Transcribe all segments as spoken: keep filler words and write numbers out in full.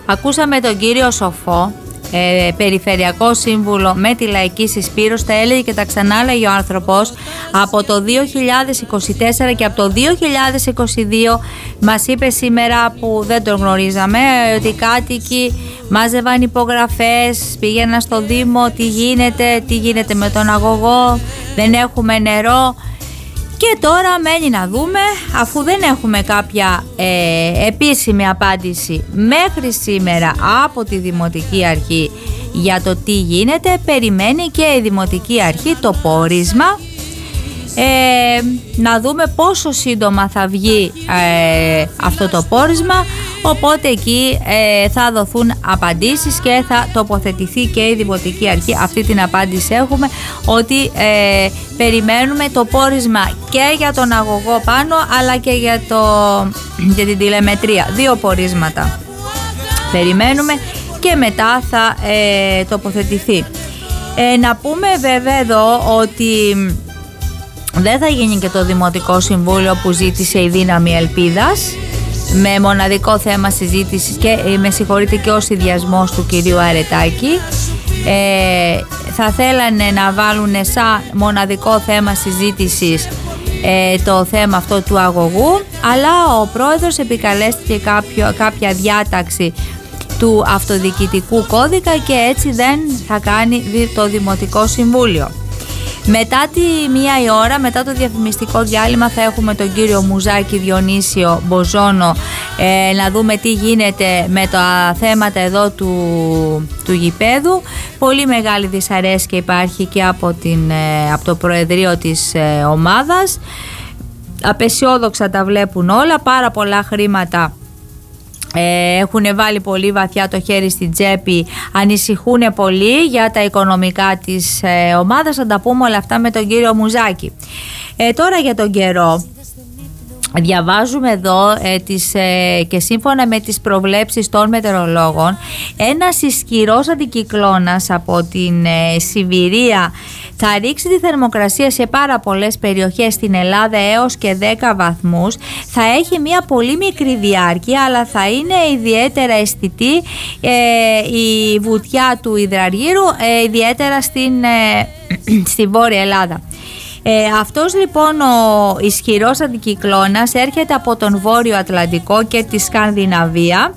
Ακούσαμε τον κύριο Σοφό, Ε, περιφερειακό σύμβουλο με τη Λαϊκή Συσπήρωση. Τα έλεγε και τα ξανάλεγε ο άνθρωπος από το δύο χιλιάδες είκοσι τέσσερα και από το δύο χιλιάδες είκοσι δύο μας είπε σήμερα, που δεν τον γνωρίζαμε, ότι οι κάτοικοι μάζευαν υπογραφές, πήγαιναν στο Δήμο, τι γίνεται, τι γίνεται με τον αγωγό, δεν έχουμε νερό. Και τώρα μένει να δούμε, αφού δεν έχουμε κάποια ε, επίσημη απάντηση μέχρι σήμερα από τη Δημοτική Αρχή για το τι γίνεται, περιμένει και η Δημοτική Αρχή το πόρισμα, ε, να δούμε πόσο σύντομα θα βγει ε, αυτό το πόρισμα, οπότε εκεί ε, θα δοθούν απαντήσεις και θα τοποθετηθεί και η Δημοτική Αρχή. Αυτή την απάντηση έχουμε, ότι ε, περιμένουμε το πόρισμα και για τον αγωγό πάνω, αλλά και για, το, για την τηλεμετρία. Δύο πορίσματα περιμένουμε και μετά θα ε, τοποθετηθεί. Ε, να πούμε βέβαια εδώ ότι δεν θα γίνει και το Δημοτικό Συμβούλιο που ζήτησε η Δύναμη Ελπίδας, με μοναδικό θέμα συζήτησης και με συγχωρείτε και ο συνδυασμός του κυρίου Αρετάκη. Ε, θα θέλανε να βάλουν σαν μοναδικό θέμα συζήτησης ε, το θέμα αυτό του αγωγού, αλλά ο πρόεδρος επικαλέστηκε κάποιο, κάποια διάταξη του αυτοδιοικητικού κώδικα και έτσι δεν θα κάνει το Δημοτικό Συμβούλιο. Μετά τη μία η ώρα, μετά το διαφημιστικό διάλειμμα, θα έχουμε τον κύριο Μουζάκη Διονύσιο Μποζόνο, ε, να δούμε τι γίνεται με τα θέματα εδώ του, του γηπέδου. Πολύ μεγάλη δυσαρέσκεια υπάρχει και από, την, ε, από το Προεδρείο της ε, ομάδας. Απεσιόδοξα τα βλέπουν όλα, πάρα πολλά χρήματα Ε, έχουν βάλει πολύ βαθιά το χέρι στην τσέπη, ανησυχούν πολύ για τα οικονομικά της ε, ομάδας. Θα τα πούμε όλα αυτά με τον κύριο Μουζάκη. Ε, τώρα για τον καιρό, διαβάζουμε εδώ ε, τις, ε, και σύμφωνα με τις προβλέψεις των μετεωρολόγων, ένας ισχυρός αντικυκλώνας από την ε, Σιβηρία θα ρίξει τη θερμοκρασία σε πάρα πολλές περιοχές στην Ελλάδα έως και δέκα βαθμούς. Θα έχει μια πολύ μικρή διάρκεια, αλλά θα είναι ιδιαίτερα αισθητή ε, η βουτιά του υδραργύρου, ε, ιδιαίτερα στην, ε, στη Βόρεια Ελλάδα. Ε, αυτός λοιπόν ο ισχυρός αντικυκλώνας έρχεται από τον Βόρειο Ατλαντικό και τη Σκανδιναβία.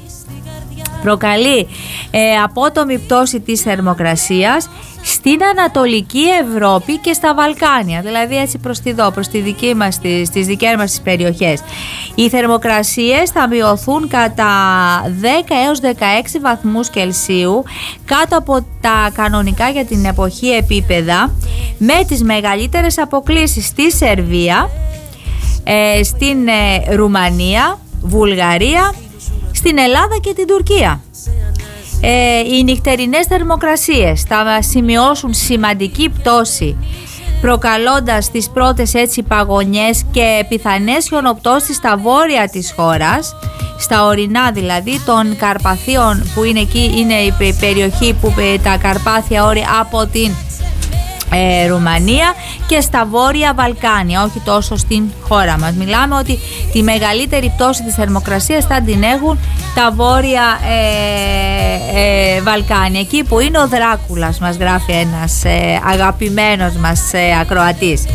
Προκαλεί ε, απότομη πτώση της θερμοκρασίας στην Ανατολική Ευρώπη και στα Βαλκάνια, δηλαδή έτσι προς τη δω, προς τη δική μας, τις, τις δικές μας τις περιοχές. Οι θερμοκρασίες θα μειωθούν κατά δέκα έως δεκαέξι βαθμούς Κελσίου, κάτω από τα κανονικά για την εποχή επίπεδα, με τις μεγαλύτερες αποκλίσεις στη Σερβία, ε, στην ε, Ρουμανία, Βουλγαρία, στην Ελλάδα και την Τουρκία. Ε, οι νυχτερινές θερμοκρασίες θα σημειώσουν σημαντική πτώση, προκαλώντας τις πρώτες έτσι παγωνιές και πιθανές χιονοπτώσεις στα βόρεια της χώρας, στα ορεινά δηλαδή των Καρπαθίων, που είναι εκεί, είναι η περιοχή που τα Καρπάθια όρια από την Ε, Ρουμανία, και στα Βόρεια Βαλκάνια, όχι τόσο στην χώρα μας. Μιλάμε ότι τη μεγαλύτερη πτώση της θερμοκρασίας θα την έχουν τα Βόρεια ε, ε, Βαλκάνια, εκεί που είναι ο Δράκουλας, μας γράφει ένας ε, αγαπημένος μας ε, ακροατής.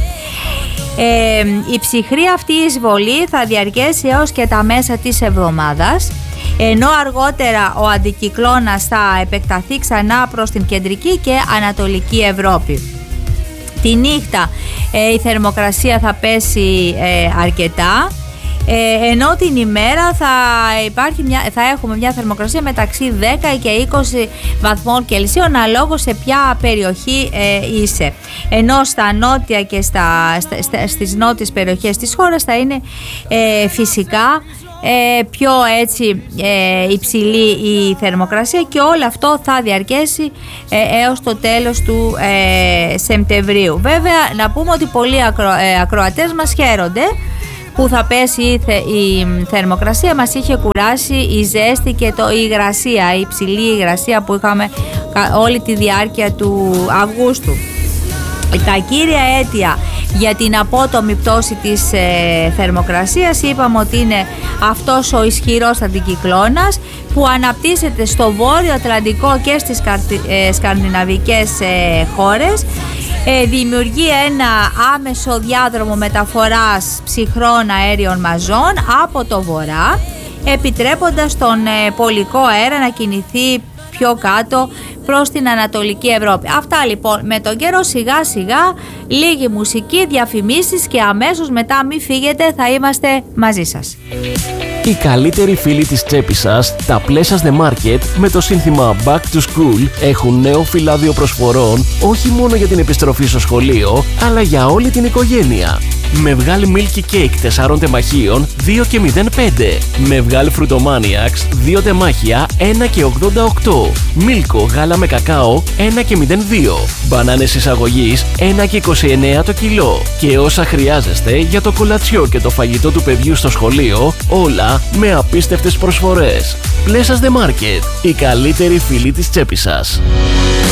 Ε, η ψυχρή αυτή εισβολή θα διαρκέσει έως και τα μέσα της εβδομάδας, ενώ αργότερα ο αντικυκλώνας θα επεκταθεί ξανά προς την κεντρική και ανατολική Ευρώπη. Τη νύχτα ε, η θερμοκρασία θα πέσει ε, αρκετά, ε, ενώ την ημέρα θα, υπάρχει μια, θα έχουμε μια θερμοκρασία μεταξύ δέκα και είκοσι βαθμών Κελσίου, αναλόγως σε ποια περιοχή ε, είσαι. Ενώ στα νότια και στα, στα, στα, στις νότιες περιοχές της χώρας θα είναι ε, φυσικά Ε, πιο έτσι ε, υψηλή η θερμοκρασία, και όλο αυτό θα διαρκέσει ε, έως το τέλος του ε, Σεπτεμβρίου. Βέβαια να πούμε ότι πολλοί ακρο, ε, ακροατές μας χαίρονται που θα πέσει η, θε, η θερμοκρασία. Μας είχε κουράσει η ζέστη και το, η υγρασία, η υψηλή υγρασία που είχαμε όλη τη διάρκεια του Αυγούστου. Τα κύρια αίτια για την απότομη πτώση της ε, θερμοκρασίας είπαμε ότι είναι αυτός ο ισχυρός αντικυκλώνας που αναπτύσσεται στο Βόρειο Ατλαντικό και στις καρτι, ε, σκανδιναβικές ε, χώρες. Ε, δημιουργεί ένα άμεσο διάδρομο μεταφοράς ψυχρών αέριων μαζών από το βορρά, επιτρέποντας τον ε, πολικό αέρα να κινηθεί πιο κάτω προς την Ανατολική Ευρώπη. Αυτά λοιπόν με τον καιρό, σιγά σιγά, λίγη μουσική, διαφημίσεις και αμέσως μετά μην φύγετε, θα είμαστε μαζί σας. Οι καλύτεροι φίλοι της τσέπης σας, τα Pleasures The Market, με το σύνθημα Back to School, έχουν νέο φυλάδιο προσφορών όχι μόνο για την επιστροφή στο σχολείο, αλλά για όλη την οικογένεια. Μευγάλ Milky Cake τεσσάρων τεμαχίων δύο και μηδέν πέντε. Μευγάλ Frutomaniacs δύο τεμάχια ένα και ογδόντα οκτώ. Μίλκο γάλα με κακάο ένα και μηδέν δύο. Μπανάνες εισαγωγής ένα και είκοσι εννέα το κιλό. Και όσα χρειάζεστε για το κολατσιό και το φαγητό του παιδιού στο σχολείο, όλα με απίστευτες προσφορές. Pleasures The Market, οι καλύτεροι φίλοι της τσέπης σας.